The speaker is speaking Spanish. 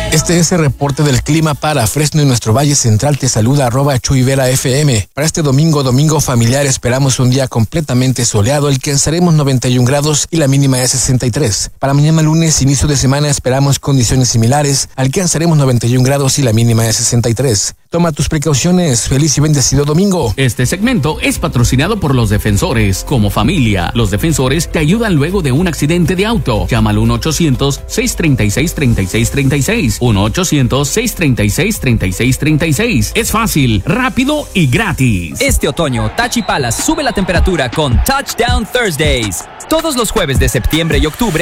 Este es el reporte del clima para Fresno y nuestro Valle Central. Te saluda @ChuyVeraFM. Para este domingo familiar, esperamos un día completamente soleado. Alcanzaremos 91 grados y la mínima es 63. Para mañana lunes, inicio de semana, esperamos condiciones similares. Alcanzaremos 91 grados y la mínima es 63. Toma tus precauciones. Feliz y bendecido domingo. Este segmento es patrocinado por Los Defensores. Como familia, Los Defensores te ayudan luego de un accidente de auto. Llama al 1-800-636-3636. 1-800-636-3636. Es fácil, rápido y gratis. Este otoño, Tachi Palace sube la temperatura con Touchdown Thursdays. Todos los jueves de septiembre y octubre